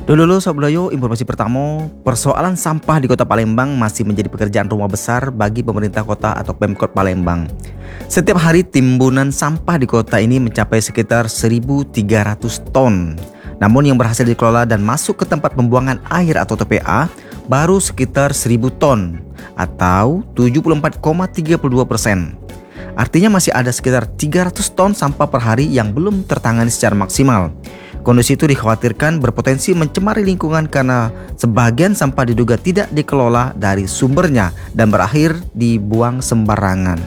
Dulu Sabulayo, informasi pertama, persoalan sampah di Kota Palembang masih menjadi pekerjaan rumah besar bagi pemerintah kota atau Pemkot Palembang. Setiap hari timbunan sampah di kota ini mencapai sekitar 1.300 ton. Namun yang berhasil dikelola dan masuk ke tempat pembuangan air atau TPA baru sekitar 1.000 ton atau 74,32%. Artinya masih ada sekitar 300 ton sampah per hari yang belum tertangani secara maksimal. Kondisi itu dikhawatirkan berpotensi mencemari lingkungan karena sebagian sampah diduga tidak dikelola dari sumbernya dan berakhir dibuang sembarangan.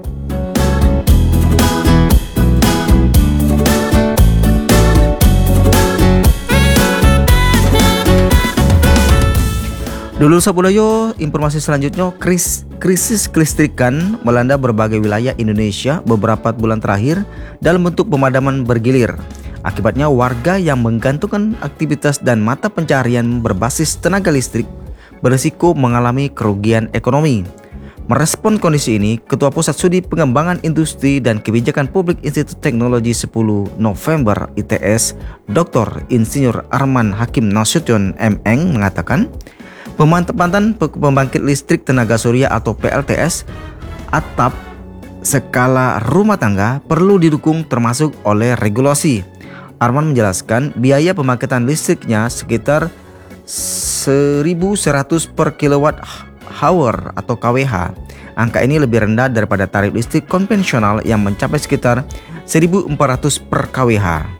Dulu Sabulayo, informasi selanjutnya, krisis kelistrikan melanda berbagai wilayah Indonesia beberapa bulan terakhir dalam bentuk pemadaman bergilir. Akibatnya warga yang menggantungkan aktivitas dan mata pencaharian berbasis tenaga listrik berisiko mengalami kerugian ekonomi. Merespon kondisi ini, Ketua Pusat Studi Pengembangan Industri dan Kebijakan Publik Institut Teknologi 10 November ITS, Dr. Insinyur Arman Hakim Nasution MN mengatakan, pemanfaatan pembangkit listrik tenaga surya atau PLTS atap skala rumah tangga perlu didukung termasuk oleh regulasi. Arman menjelaskan biaya pembangkitan listriknya sekitar 1.100 per kilowatt hour atau kWh. Angka ini lebih rendah daripada tarif listrik konvensional yang mencapai sekitar 1.400 per kWh.